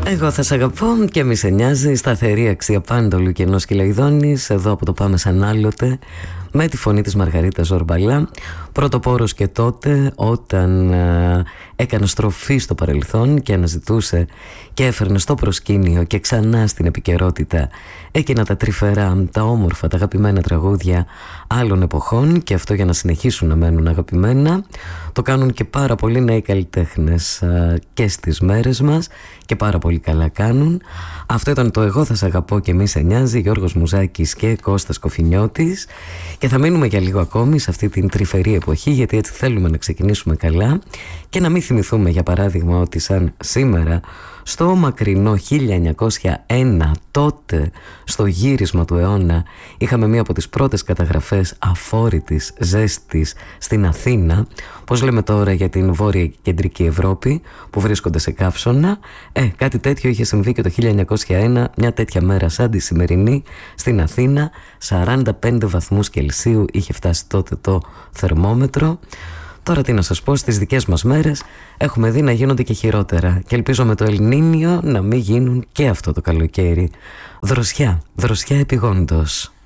Εγώ θα σ' αγαπώ και μη σε νοιάζει. Σταθερή αξία πάντολου και ενός Κυλαϊδόνης. Εδώ από το Πάμε σαν άλλοτε, με τη φωνή της Μαργαρίτας Ζορμπαλά. Πρωτοπόρος και τότε, όταν έκανε στροφή στο παρελθόν και αναζητούσε και έφερνε στο προσκήνιο και ξανά στην επικαιρότητα εκείνα τα τρυφερά, τα όμορφα, τα αγαπημένα τραγούδια άλλων εποχών, και αυτό για να συνεχίσουν να μένουν αγαπημένα. Το κάνουν και πάρα πολλοί νέοι καλλιτέχνες και στις μέρες μας, και πάρα πολύ καλά κάνουν. Αυτό ήταν το «Εγώ θα σ' αγαπώ και μη σε νοιάζει», Γιώργος Μουζάκης και Κώστας Κοφινιώτης. Και θα μείνουμε για λίγο ακόμη σε αυτή την τρυφερή εποχή, γιατί έτσι θέλουμε να ξεκινήσουμε καλά και να μην θυμηθούμε, για παράδειγμα, ότι σαν σήμερα, στο μακρινό 1901, τότε στο γύρισμα του αιώνα, είχαμε μία από τις πρώτες καταγραφές αφόρητης ζέστης στην Αθήνα, πώς λέμε τώρα για την Βόρεια και Κεντρική Ευρώπη που βρίσκονται σε καύσωνα. Κάτι τέτοιο είχε συμβεί και το 1901, μια τέτοια μέρα σαν τη σημερινή στην Αθήνα. 45 βαθμούς Κελσίου είχε φτάσει τότε το θερμόμετρο. Τώρα τι να σας πω, στις δικές μας μέρες έχουμε δει να γίνονται και χειρότερα, και ελπίζω με το Ελνίνιο να μην γίνουν και αυτό το καλοκαίρι. Δροσιά, δροσιά επιγόντως.